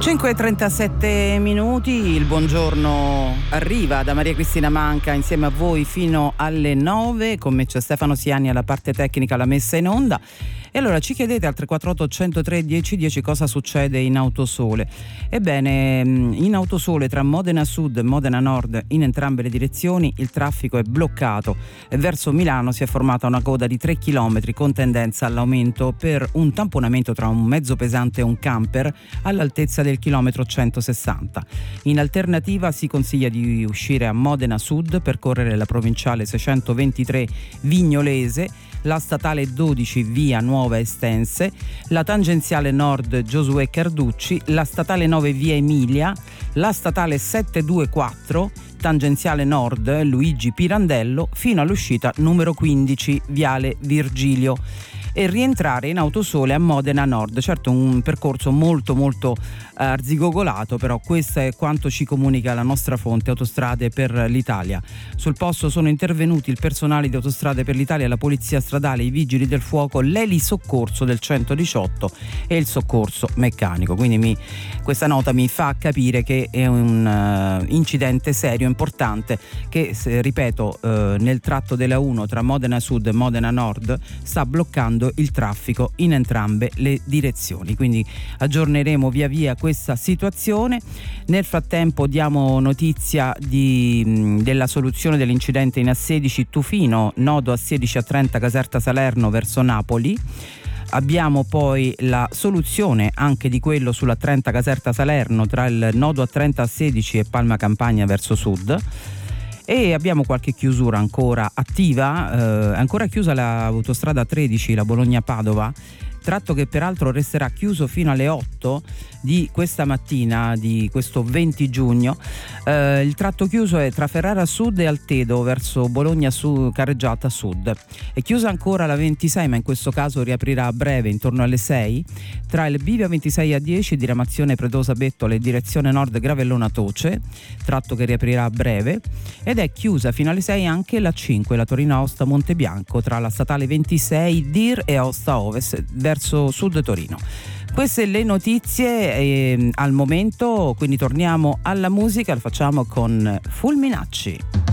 5:37 minuti, il buongiorno arriva da Maria Cristina Manca insieme a voi fino alle 9, con me c'è Stefano Siani alla parte tecnica, la messa in onda. E allora ci chiedete al 348 103 1010 cosa succede in Autosole. Ebbene, in Autosole tra Modena Sud e Modena Nord, in entrambe le direzioni, il traffico è bloccato e verso Milano si è formata una coda di 3 km con tendenza all'aumento per un tamponamento tra un mezzo pesante e un camper all'altezza del chilometro 160. In alternativa si consiglia di uscire a Modena Sud, percorrere la provinciale 623 Vignolese, la statale 12 via Nuova Estense, la tangenziale nord Giosuè Carducci, la statale 9 via Emilia, la statale 724 tangenziale nord Luigi Pirandello fino all'uscita numero 15 viale Virgilio, e rientrare in Autosole a Modena Nord. Certo, un percorso molto arzigogolato, però questo è quanto ci comunica la nostra fonte Autostrade per l'Italia. Sul posto sono intervenuti il personale di Autostrade per l'Italia, la polizia stradale, i vigili del fuoco, l'elisoccorso del 118 e il soccorso meccanico. Quindi questa nota mi fa capire che è un incidente serio, importante, che ripeto nel tratto della 1 tra Modena Sud e Modena Nord sta bloccando il traffico in entrambe le direzioni. Quindi aggiorneremo via via questa situazione. Nel frattempo diamo notizia della soluzione dell'incidente in A16 Tufino, nodo A16 a 30 Caserta Salerno verso Napoli. Abbiamo poi la soluzione anche di quello sulla 30 Caserta Salerno tra il nodo a 30 A16 e Palma Campagna verso sud. E abbiamo qualche chiusura ancora attiva, ancora chiusa l'autostrada 13, la Bologna-Padova, tratto che peraltro resterà chiuso fino alle 8 di questa mattina di questo 20 giugno. Il tratto chiuso è tra Ferrara Sud e Altedo verso Bologna su Carreggiata Sud. È chiusa ancora la 26, ma in questo caso riaprirà a breve intorno alle 6 tra il bivio 26 a 10 diramazione Pretosa Bettole direzione nord Gravellona Toce, tratto che riaprirà a breve, ed è chiusa fino alle 6 anche la 5, la Torino Aosta Montebianco tra la statale 26 Dir e Aosta Ovest verso sud Torino. Queste le notizie al momento, quindi torniamo alla musica, lo facciamo con Fulminacci.